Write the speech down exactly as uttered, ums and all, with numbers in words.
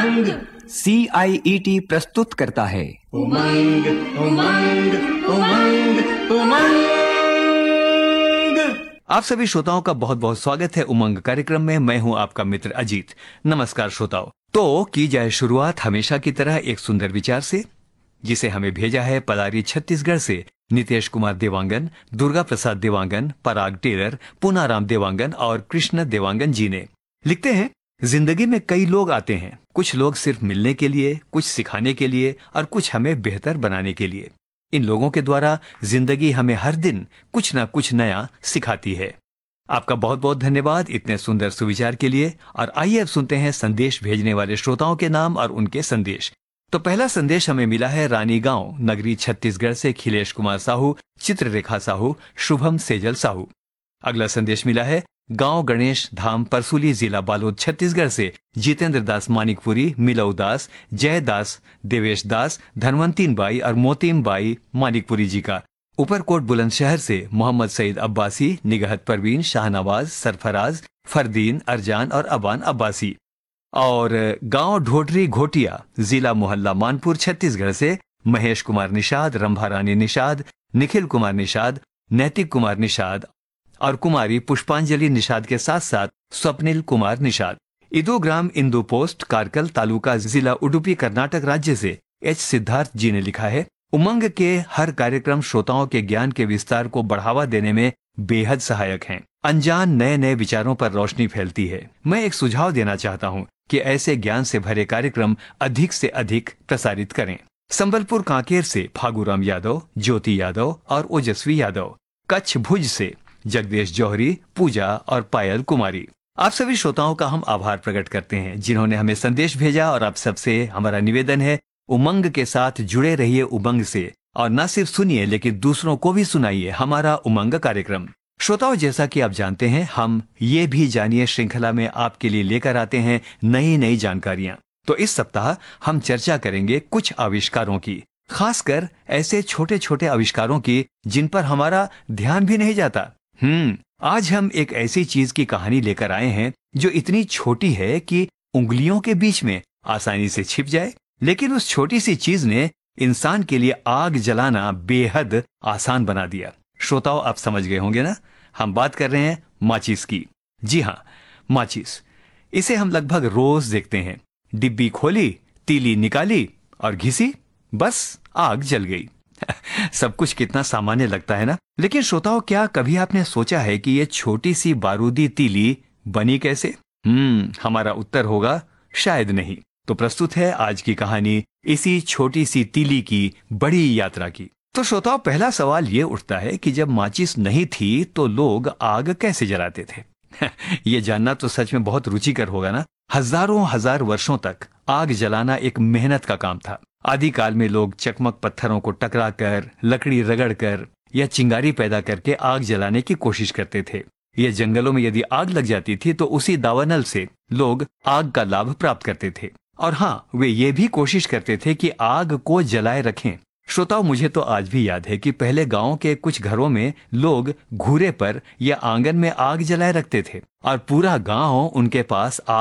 उमंग सी आई E T प्रस्तुत करता है उमंग उमंग उमंग उमंग। आप सभी श्रोताओं का बहुत बहुत स्वागत है उमंग कार्यक्रम में। मैं हूं आपका मित्र अजीत। नमस्कार श्रोताओं। तो की जाए शुरुआत हमेशा की तरह एक सुंदर विचार से, जिसे हमें भेजा है पलारी छत्तीसगढ़ से नितेश कुमार देवांगन, दुर्गा प्रसाद देवांगन, पराग टेलर, पूनाराम देवांगन और कृष्ण देवांगन जी ने। लिखते हैं, जिंदगी में कई लोग आते हैं, कुछ लोग सिर्फ मिलने के लिए, कुछ सिखाने के लिए और कुछ हमें बेहतर बनाने के लिए। इन लोगों के द्वारा जिंदगी हमें हर दिन कुछ ना कुछ नया सिखाती है। आपका बहुत बहुत धन्यवाद इतने सुंदर सुविचार के लिए। और आइए अब सुनते हैं संदेश भेजने वाले श्रोताओं के नाम और उनके संदेश। तो पहला संदेश हमें मिला है रानी गांव नगरी छत्तीसगढ़ से खिलेश कुमार साहू, चित्ररेखा साहू, शुभम सेजल साहू। अगला संदेश मिला है गांव गणेश धाम परसूली जिला बालोद छत्तीसगढ़ से जितेंद्र दास मानिकपुरी, मिलऊ दास, जय दास, देवेश दास, धनवंतीन बाई और मोतीम बाई मानिकपुरी जी का। ऊपरकोट बुलंदशहर से मोहम्मद सईद अब्बासी, निगहत परवीन, शाहनवाज, सरफराज, फरदीन, अरजान और अबान अब्बासी। और गांव ढोडरी घोटिया जिला मोहल्ला मानपुर छत्तीसगढ़ से महेश कुमार निषाद, रंभा रानी निषाद, निखिल कुमार निषाद, नैतिक कुमार निषाद और कुमारी पुष्पांजलि निषाद के साथ साथ स्वप्निल कुमार निषाद। इदो ग्राम इंदू पोस्ट कारकल तालुका जिला उडुपी कर्नाटक राज्य से एच सिद्धार्थ जी ने लिखा है, उमंग के हर कार्यक्रम श्रोताओं के ज्ञान के विस्तार को बढ़ावा देने में बेहद सहायक हैं। अनजान नए नए विचारों पर रोशनी फैलती है। मैं एक सुझाव देना चाहता हूं कि ऐसे ज्ञान से भरे कार्यक्रम अधिक से अधिक प्रसारित करें। संबलपुर कांकेर से फागूराम यादव, ज्योति यादव और ओजस्वी यादव। कच्छ भुज से जगदीश जौहरी, पूजा और पायल कुमारी। आप सभी श्रोताओं का हम आभार प्रकट करते हैं जिन्होंने हमें संदेश भेजा। और आप सबसे हमारा निवेदन है, उमंग के साथ जुड़े रहिए उमंग से, और न सिर्फ सुनिए लेकिन दूसरों को भी सुनाइए हमारा उमंग कार्यक्रम। श्रोताओं, जैसा कि आप जानते हैं, हम ये भी जानिए श्रृंखला में आपके लिए लेकर आते हैं नई नई जानकारियां। तो इस सप्ताह हम चर्चा करेंगे कुछ आविष्कारों की, खासकर ऐसे छोटे छोटे आविष्कारों की जिन पर हमारा ध्यान भी नहीं जाता। हम्म आज हम एक ऐसी चीज की कहानी लेकर आए हैं जो इतनी छोटी है कि उंगलियों के बीच में आसानी से छिप जाए, लेकिन उस छोटी सी चीज ने इंसान के लिए आग जलाना बेहद आसान बना दिया। श्रोताओं, आप समझ गए होंगे ना, हम बात कर रहे हैं माचिस की। जी हाँ, माचिस। इसे हम लगभग रोज देखते हैं। डिब्बी खोली, तीली निकाली और घिसी, बस आग जल गई। सब कुछ कितना सामान्य लगता है ना। लेकिन श्रोताओं, क्या कभी आपने सोचा है कि ये छोटी सी बारूदी तीली बनी कैसे? हम्म हमारा उत्तर होगा शायद नहीं। तो प्रस्तुत है आज की कहानी इसी छोटी सी तीली की बड़ी यात्रा की। तो श्रोताओं, पहला सवाल ये उठता है कि जब माचिस नहीं थी तो लोग आग कैसे जलाते थे? ये जानना तो सच में बहुत रुचिकर होगा ना। हजारों हजार वर्षों तक आग जलाना एक मेहनत का काम था। आदिकाल में लोग चकमक पत्थरों को टकरा कर, लकड़ी रगड़ कर या चिंगारी पैदा करके आग जलाने की कोशिश करते थे। ये जंगलों में यदि आग लग जाती थी तो उसी दावानल से लोग आग का लाभ प्राप्त करते थे। और हाँ, वे ये भी कोशिश करते थे कि आग को जलाए रखें। श्रोताओं, मुझे तो आज भी याद है कि पहले गांव के कुछ घरों में लोग घूरे पर या आंगन में आग जलाए रखते थे और पूरा गांव उनके पास आग